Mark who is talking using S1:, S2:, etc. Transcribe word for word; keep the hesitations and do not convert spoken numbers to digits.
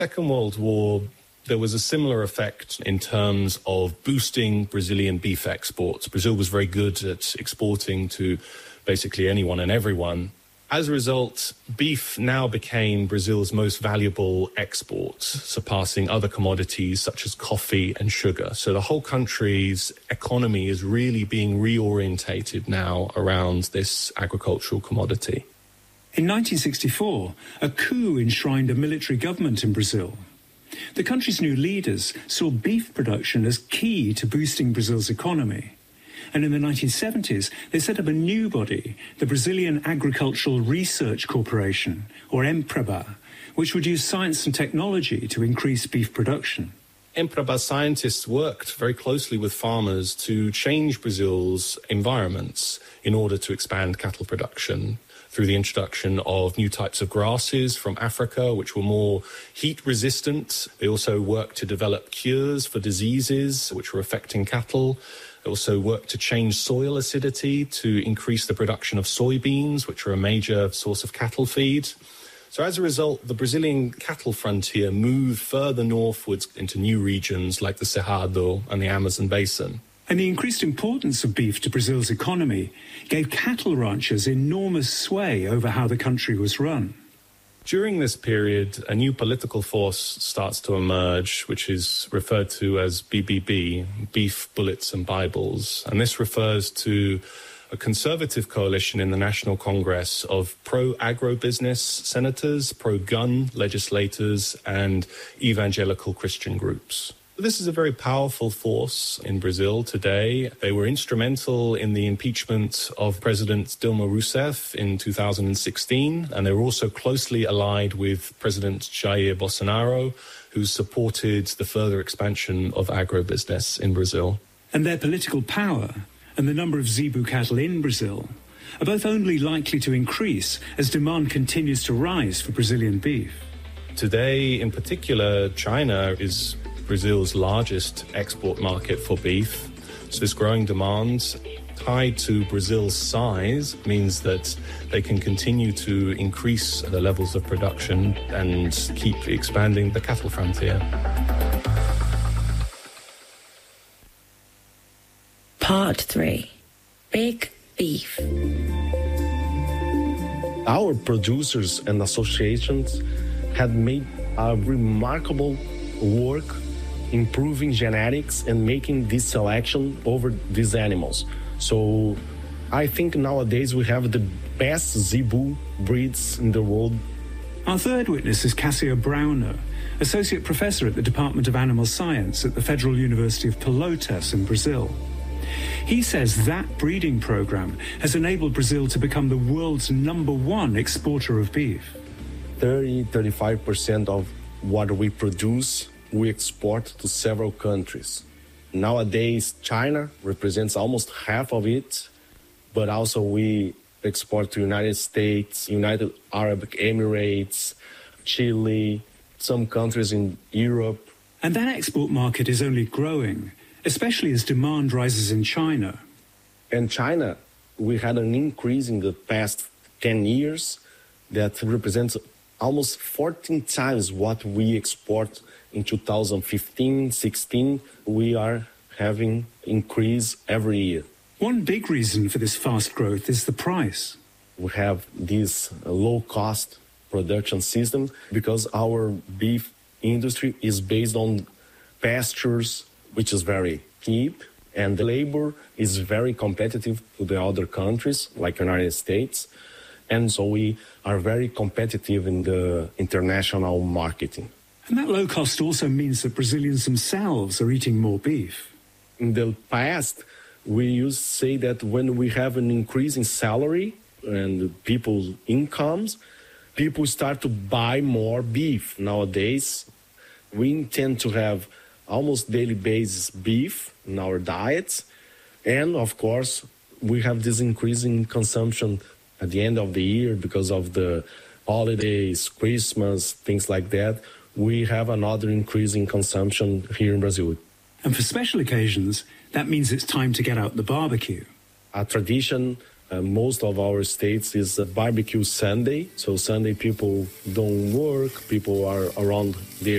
S1: Second World War, there was a similar effect in terms of boosting Brazilian beef exports. Brazil was very good at exporting to basically anyone and everyone. As a result, beef now became Brazil's most valuable export, surpassing other commodities such as coffee and sugar. So the whole country's economy is really being reorientated now around this agricultural commodity.
S2: In nineteen sixty-four, a coup enshrined a military government in Brazil. The country's new leaders saw beef production as key to boosting Brazil's economy. And in the nineteen seventies, they set up a new body, the Brazilian Agricultural Research Corporation, or Embrapa, which would use science and technology to increase beef production.
S1: Embrapa scientists worked very closely with farmers to change Brazil's environments in order to expand cattle production through the introduction of new types of grasses from Africa, which were more heat resistant. They also worked to develop cures for diseases which were affecting cattle. They also worked to change soil acidity to increase the production of soybeans, which are a major source of cattle feed. So as a result, the Brazilian cattle frontier moved further northwards into new regions like the Cerrado and the Amazon basin.
S2: And the increased importance of beef to Brazil's economy gave cattle ranchers enormous sway over how the country was run.
S1: During this period, a new political force starts to emerge, which is referred to as B B B, Beef, Bullets and Bibles. And this refers to a conservative coalition in the National Congress of pro-agribusiness senators, pro-gun legislators, and evangelical Christian groups. This is a very powerful force in Brazil today. They were instrumental in the impeachment of President Dilma Rousseff in two thousand sixteen, and they were also closely allied with President Jair Bolsonaro, who supported the further expansion of agribusiness in Brazil.
S2: And their political power and the number of zebu cattle in Brazil are both only likely to increase as demand continues to rise for Brazilian beef.
S1: Today, in particular, China is Brazil's largest export market for beef. So this growing demand, tied to Brazil's size, means that they can continue to increase the levels of production and keep expanding the cattle frontier.
S3: Part three. Big Beef.
S4: Our producers and associations had made a remarkable work improving genetics and making this selection over these animals. So I think nowadays we have the best zebu breeds in the world.
S2: Our third witness is Cassio Brauner, Associate Professor at the Department of Animal Science at the Federal University of Pelotas in Brazil. He says that breeding program has enabled Brazil to become the world's number one exporter of beef.
S4: thirty to thirty-five percent of what we produce we export to several countries. Nowadays, China represents almost half of it, but also we export to United States, United Arab Emirates, Chile, some countries in Europe.
S2: And that export market is only growing, especially as demand rises in China.
S4: In China, we had an increase in the past ten years that represents almost fourteen times what we export in two thousand fifteen, sixteen. We are having increase every year.
S2: One big reason for this fast growth is the price.
S4: We have this low-cost production system because our beef industry is based on pastures, which is very cheap, and the labor is very competitive to the other countries, like United States. And so we are very competitive in the international marketing.
S2: And that low cost also means that Brazilians themselves are eating more beef.
S4: In the past, we used to say that when we have an increase in salary and people's incomes, people start to buy more beef. Nowadays, we intend to have almost daily basis beef in our diets. And of course, we have this increase in consumption at the end of the year because of the holidays, Christmas, things like that. We have another increase in consumption here in Brazil.
S2: And for special occasions, that means it's time to get out the barbecue.
S4: A tradition Uh, most of our states is a barbecue Sunday. So Sunday people don't work, people are around their